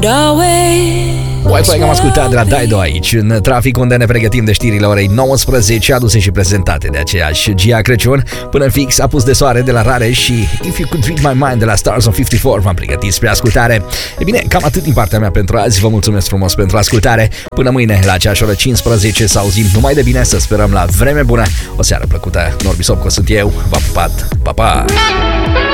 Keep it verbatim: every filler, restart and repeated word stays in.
Wi-Fi că am ascultat de la Dido aici, în trafic, unde ne pregătim de știrile orei nouăsprezece, aduse și prezentate de aceeași Gia Crăciun. Până în fix, Apus de soare de la Rareș și If You Could Read My Mind de la Stars on cincizeci și patru v-am pregătit spre ascultare. E bine, cam atât din partea mea pentru azi. Vă mulțumesc frumos pentru ascultare. Până mâine, la aceeași oră cincisprezece, să auzim numai de bine, să sperăm la vreme bună. O seară plăcută. Norbi Sopco sunt eu. V-am pupat. Pa, pa!